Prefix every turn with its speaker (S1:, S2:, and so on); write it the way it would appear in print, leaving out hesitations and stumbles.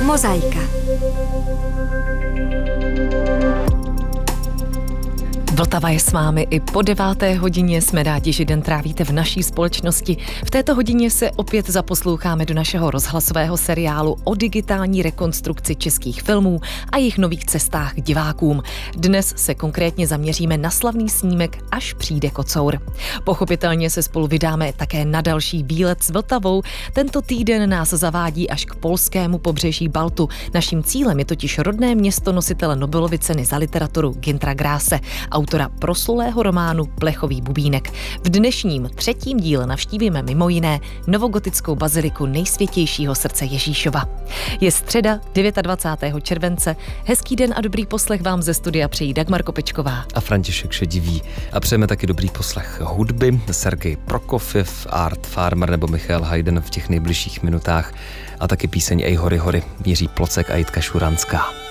S1: Mozaika.
S2: Vltava je s vámi i po 9. hodině. Jsme rádi, že den trávíte v naší společnosti. V této hodině se opět zaposloucháme do našeho rozhlasového seriálu o digitální rekonstrukci českých filmů a jejich nových cestách k divákům. Dnes se konkrétně zaměříme na slavný snímek Až přijde kocour. Pochopitelně se spolu vydáme také na další výlet s Vltavou. Tento týden nás zavádí až k polskému pobřeží Baltu. Naším cílem je totiž rodné město nositele Nobelovy ceny za literaturu Günthera Grasse, autora proslulého románu Plechový bubínek. V dnešním 3. díle navštívíme mimo jiné novogotickou baziliku Nejsvětějšího srdce Ježíšova. Je středa 29. července. Hezký den a dobrý poslech vám ze studia přejí Dagmar Kopečková
S3: a František Šediví. A přejeme taky dobrý poslech hudby. Sergej Prokofjev, Art Farmer nebo Michael Haydn v těch nejbližších minutách a taky píseň Ej hory hory, Jiří Plocek a Jitka Šuranská.